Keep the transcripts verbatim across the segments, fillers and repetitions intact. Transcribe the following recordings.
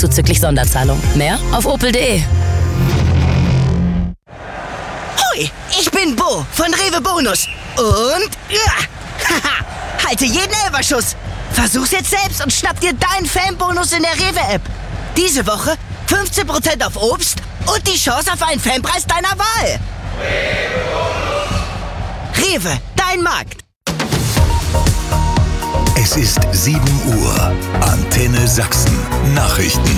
zuzüglich Sonderzahlung. Mehr auf opel punkt de. Hoi, ich bin Bo von Rewe Bonus. Und ja, haha, halte jeden Elferschuss. Versuch's jetzt selbst und schnapp dir deinen Fanbonus in der Rewe-App. Diese Woche fünfzehn Prozent auf Obst und die Chance auf einen Fanpreis deiner Wahl. Rewe, dein Markt. Es ist sieben Uhr. Antenne Sachsen. Nachrichten.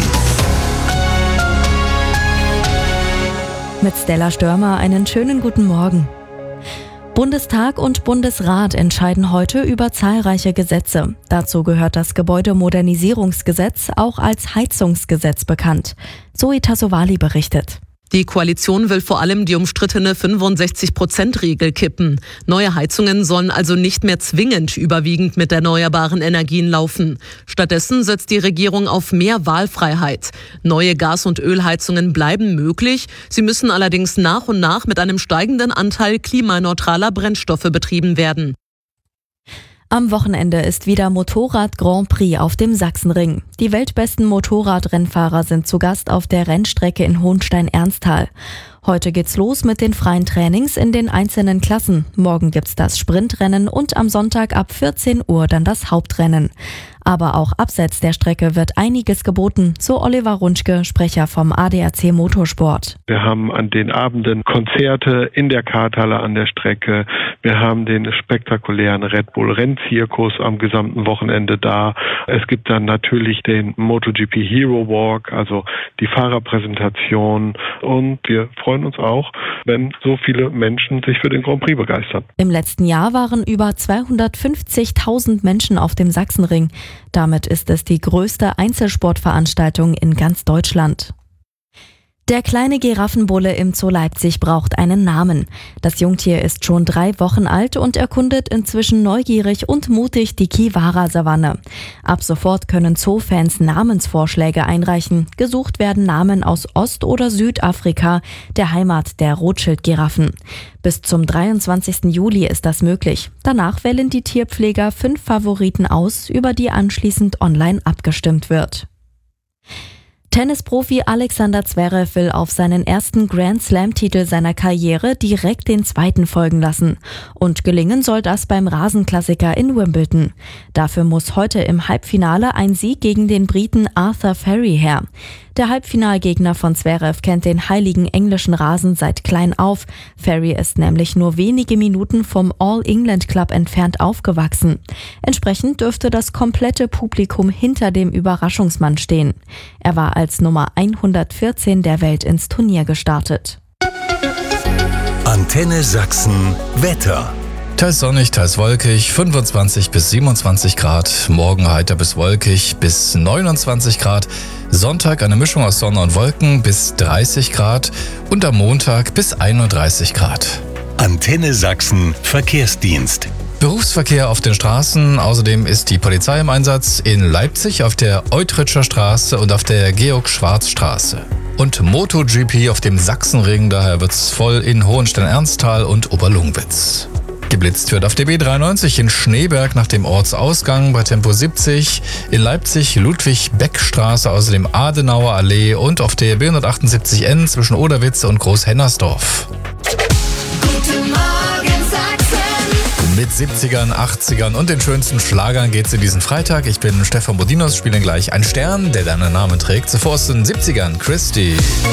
Mit Stella Störmer einen schönen guten Morgen. Bundestag und Bundesrat entscheiden heute über zahlreiche Gesetze. Dazu gehört das Gebäudemodernisierungsgesetz, auch als Heizungsgesetz bekannt. Zoe Tassovali berichtet. Die Koalition will vor allem die umstrittene fünfundsechzig Prozent Regel kippen. Neue Heizungen sollen also nicht mehr zwingend überwiegend mit erneuerbaren Energien laufen. Stattdessen setzt die Regierung auf mehr Wahlfreiheit. Neue Gas- und Ölheizungen bleiben möglich. Sie müssen allerdings nach und nach mit einem steigenden Anteil klimaneutraler Brennstoffe betrieben werden. Am Wochenende ist wieder Motorrad-Grand Prix auf dem Sachsenring. Die weltbesten Motorradrennfahrer sind zu Gast auf der Rennstrecke in Hohenstein-Ernsthal. Heute geht's los mit den freien Trainings in den einzelnen Klassen. Morgen gibt's das Sprintrennen und am Sonntag ab vierzehn Uhr dann das Hauptrennen. Aber auch abseits der Strecke wird einiges geboten, so Oliver Runschke, Sprecher vom A D A C Motorsport. Wir haben an den Abenden Konzerte in der Karthalle an der Strecke. Wir haben den spektakulären Red Bull Rennzirkus am gesamten Wochenende da. Es gibt dann natürlich den MotoGP Hero Walk, also die Fahrerpräsentation. Und wir freuen uns auch, wenn so viele Menschen sich für den Grand Prix begeistern. Im letzten Jahr waren über zweihundertfünfzigtausend Menschen auf dem Sachsenring. Damit ist es die größte Einzelsportveranstaltung in ganz Deutschland. Der kleine Giraffenbulle im Zoo Leipzig braucht einen Namen. Das Jungtier ist schon drei Wochen alt und erkundet inzwischen neugierig und mutig die Kiwara-Savanne. Ab sofort können Zoofans Namensvorschläge einreichen. Gesucht werden Namen aus Ost- oder Südafrika, der Heimat der Rotschildgiraffen. Bis zum dreiundzwanzigsten Juli ist das möglich. Danach wählen die Tierpfleger fünf Favoriten aus, über die anschließend online abgestimmt wird. Tennisprofi Alexander Zverev will auf seinen ersten Grand-Slam-Titel seiner Karriere direkt den zweiten folgen lassen. Und gelingen soll das beim Rasenklassiker in Wimbledon. Dafür muss heute im Halbfinale ein Sieg gegen den Briten Arthur Ferry her. Der Halbfinalgegner von Zverev kennt den heiligen englischen Rasen seit klein auf. Ferry ist nämlich nur wenige Minuten vom All-England Club entfernt aufgewachsen. Entsprechend dürfte das komplette Publikum hinter dem Überraschungsmann stehen. Er war als Nummer hundertvierzehn der Welt ins Turnier gestartet. Antenne Sachsen Wetter. Teils sonnig, teils wolkig, fünfundzwanzig bis siebenundzwanzig Grad. Morgen heiter bis wolkig bis neunundzwanzig Grad. Sonntag eine Mischung aus Sonne und Wolken bis dreißig Grad. Und am Montag bis einunddreißig Grad. Antenne Sachsen Verkehrsdienst. Berufsverkehr auf den Straßen. Außerdem ist die Polizei im Einsatz in Leipzig auf der Eutritscher Straße und auf der Georg-Schwarz-Straße. Und MotoGP auf dem Sachsenring, daher wird's voll in Hohenstein-Ernsthal und Oberlungwitz. Geblitzt wird auf der B dreiundneunzig in Schneeberg nach dem Ortsausgang bei Tempo siebzig, in Leipzig Ludwig-Beck-Straße, außerdem Adenauer Allee und auf der B hundertachtundsiebzig N zwischen Oderwitz und Großhennersdorf. Guten Morgen Sachsen! Mit siebzigern, achtzigern und den schönsten Schlagern geht's in diesen Freitag. Ich bin Stefan Bodinos, spiele gleich einen Stern, der deinen Namen trägt. Zuvor aus den siebzigern, Christy.